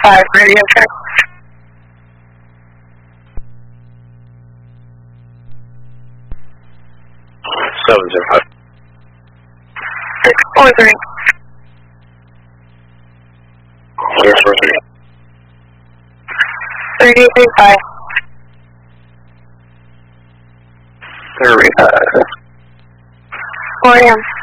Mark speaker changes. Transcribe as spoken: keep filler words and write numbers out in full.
Speaker 1: five, radio check.
Speaker 2: seven zero five.
Speaker 1: six four three.
Speaker 2: six four three.
Speaker 1: thirty three five.
Speaker 2: thirty-five.
Speaker 1: four A M